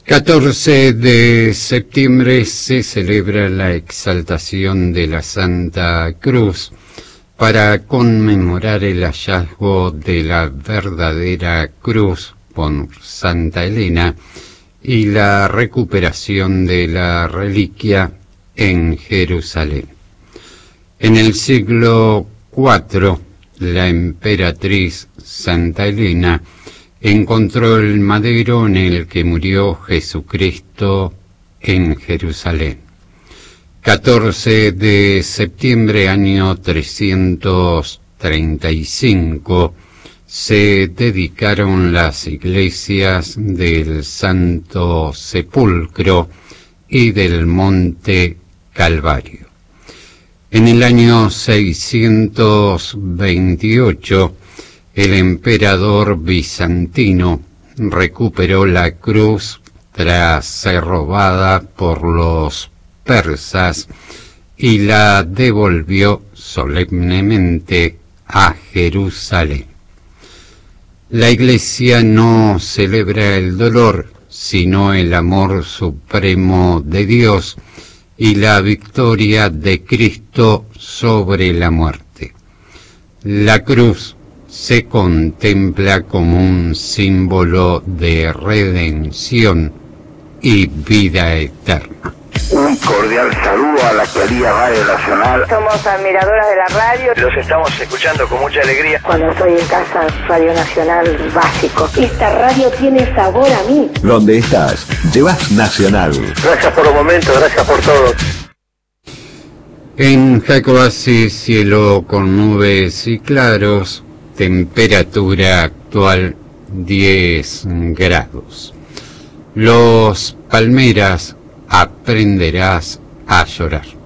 14 de septiembre se celebra la exaltación de la Santa Cruz para conmemorar el hallazgo de la verdadera cruz por Santa Elena y la recuperación de la reliquia en Jerusalén. En el siglo IV, la emperatriz Santa Elena encontró el madero en el que murió Jesucristo en Jerusalén. 14 de septiembre, año 335, se dedicaron las iglesias del Santo Sepulcro y del Monte Calvario. En el año 628, el emperador bizantino recuperó la cruz tras ser robada por los persas y la devolvió solemnemente a Jerusalén. La Iglesia no celebra el dolor, sino el amor supremo de Dios y la victoria de Cristo sobre la muerte. La cruz se contempla como un símbolo de redención y vida eterna. Un cordial saludo a la actualidad Radio Nacional. Somos admiradoras de la radio. Los estamos escuchando con mucha alegría. Cuando estoy en casa, Radio Nacional básico. Esta radio tiene sabor a mí. Donde estás, llevas Nacional. Gracias por los momentos, gracias por todo. En Jacobasi, cielo con nubes y claros, temperatura actual 10 grados. Los Palmeras aprenderás a llorar.